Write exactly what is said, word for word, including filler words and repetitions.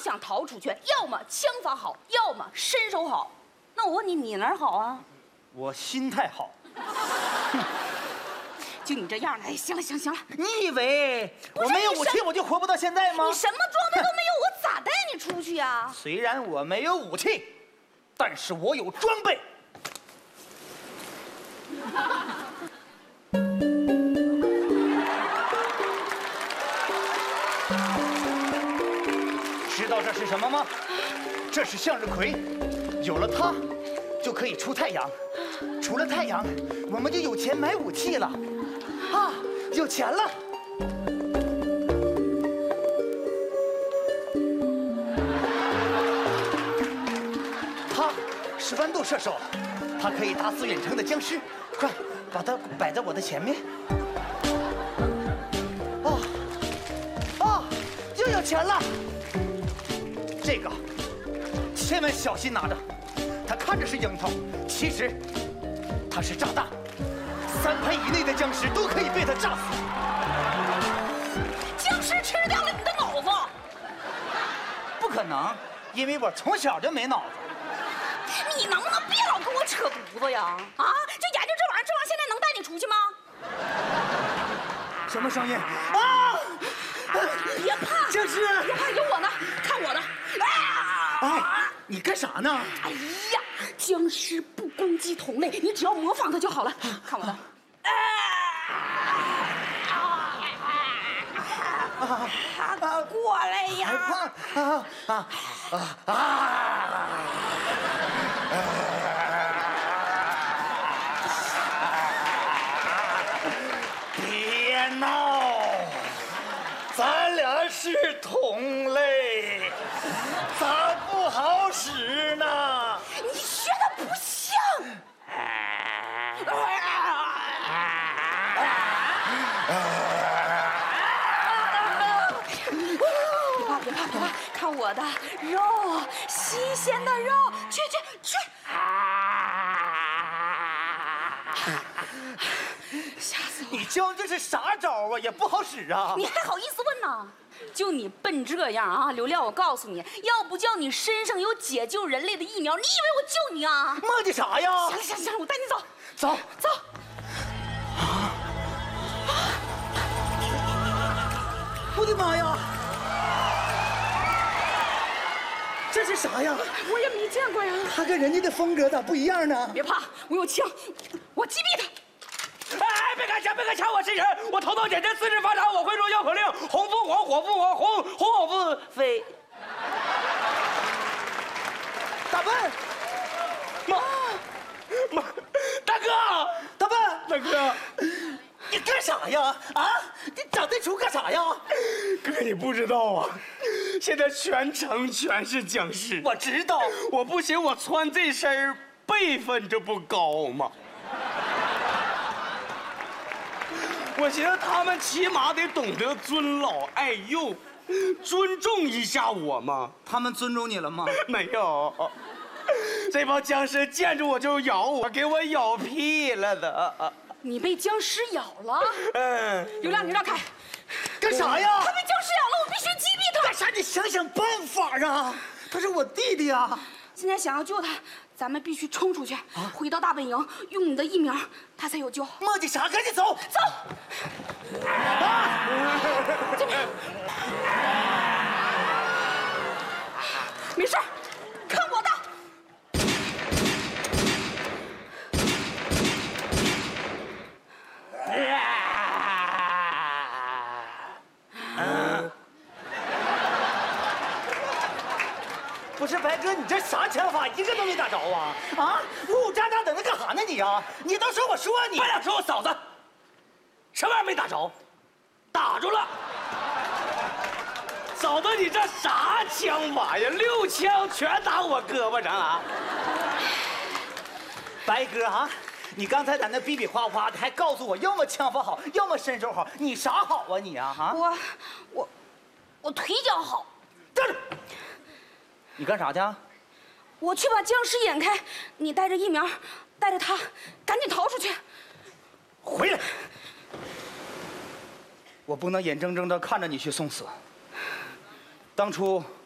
想逃出去，要么枪法好，要么身手好。那我问你，你哪儿好啊？ 我心态好。 就你这样的，哎，行了行了行了， 你以为我没有武器我就活不到现在吗？ 你什么装备都没有，我咋带你出去呀？ 虽然我没有武器，但是我有装备。知道这是什么吗？这是向日葵，有了它，就可以出太阳。除了太阳，我们就有钱买武器了。啊，有钱了！它是豌豆射手，它可以打死远程的僵尸。快，把它摆在我的前面。哦，哦，又有钱了！这个千万小心拿着，它看着是樱桃，其实它是炸弹。三拍以内的僵尸都可以被它炸死。 僵尸吃掉了你的脑子？ 不可能，因为我从小就没脑子。 你能不能别老跟我扯犊子呀？啊，就研究这玩意儿，这玩意儿现在能带你出去吗？ 什么声音？啊！ 别怕， 僵尸！ 别怕，有我呢，看我的！ 哎，你干啥呢？ 哎呀，僵尸不攻击同类，你只要模仿它就好了。看我的！啊！过来呀！ 啊啊啊啊啊！别闹，咱俩是同类，咋不好使呢？ 你学的不像。别怕别怕别怕，看我的肉，新鲜的肉，去去去！吓死我！ 你教这是啥招啊？也不好使啊！ 你还好意思问呢？就你笨这样啊，刘亮，我告诉你，要不叫你身上有解救人类的疫苗，你以为我救你啊？ 磨叽啥呀？ 行了行了行了，我带你走， 走走。 啊！我的妈呀！这是啥呀？ 我也没见过呀。 他跟人家的风格咋不一样呢？ 别怕，我有枪，我击毙他。 哎，别开枪，别开枪！我是人，我头脑简单，四肢发达，我会说绕口令：红凤凰，火凤凰，红红火不飞。 大笨， 妈妈，大哥， 大笨， 大哥， 你干啥呀？啊，你长这出干啥呀？ 哥，你不知道啊，现在全城全是僵尸。 我知道， 我不行，我穿这身辈分这不高吗？我寻思他们起码得懂得尊老爱幼，尊重一下我嘛。 他们尊重你了吗？ 没有，这帮僵尸见着我就咬我，给我咬屁了的。 你被僵尸咬了？ 嗯， 刘亮，你让开！ 干啥呀？ 他被僵尸咬了，我必须击毙他！ 干啥？你想想办法啊！他是我弟弟啊！ 现在想要救他，咱们必须冲出去，啊、回到大本营，用你的疫苗，他才有救。 磨叽啥？赶紧走！ 走！啊！这边。没事，看我的！ 嗯。不是白哥，你这啥枪法，一个都没打着啊！啊，呜呜喳喳等着干啥呢你啊？你都说我说你， 别老说我嫂子，什么玩意儿没打着？打住了！嫂子，你这啥枪法呀？六枪全打我胳膊上了。 白哥啊，你刚才在那比比划划的，还告诉我要么枪法好，要么身手好，你啥好啊你啊？啊， 我我我腿脚好。 站住！你干啥去？ 我去把僵尸引开，你带着疫苗，带着他，赶紧逃出去。 回来！我不能眼睁睁的看着你去送死。当初